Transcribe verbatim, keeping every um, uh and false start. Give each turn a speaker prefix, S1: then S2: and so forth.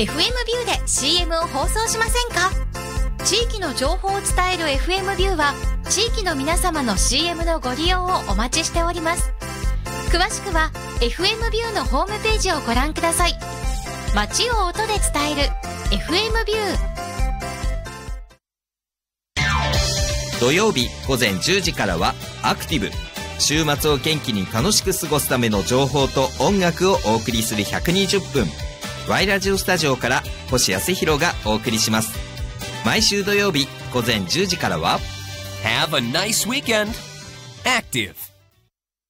S1: エフエム ビューで シーエム を放送しませんか？地域の情報を伝える エフエム ビューは地域の皆様の シーエム のご利用をお待ちしております。詳しくは エフエム ビューのホームページをご覧ください。街を音で伝える エフエム ビュー。
S2: 土曜日午前じゅうじからはアクティブ。週末を元気に楽しく過ごすための情報と音楽をお送りするひゃくにじゅっぷん。ワイラジオスタジオから星康弘がお送りします。毎週土曜日午前じゅうじからは
S3: Have a nice weekend. Active